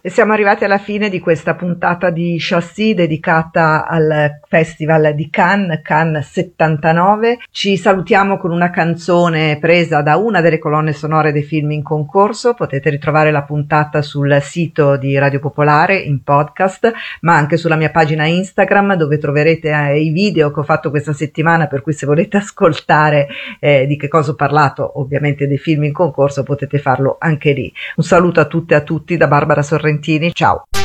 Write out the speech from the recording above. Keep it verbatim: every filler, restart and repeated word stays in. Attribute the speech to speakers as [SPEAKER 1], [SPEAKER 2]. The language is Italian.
[SPEAKER 1] E siamo arrivati alla fine di questa puntata di Chassis dedicata al Festival di Cannes, Cannes settantanove. Ci salutiamo con una canzone presa da una delle colonne sonore dei film in concorso. Potete ritrovare la puntata sul sito di Radio Popolare in podcast, ma anche sulla mia pagina Instagram, dove troverete eh, i video che ho fatto questa settimana, per cui se volete ascoltare eh, di che cosa ho parlato, ovviamente dei film in concorso, potete farlo anche lì. Un saluto a tutte e a tutti da Barbara Sorrentini, ciao!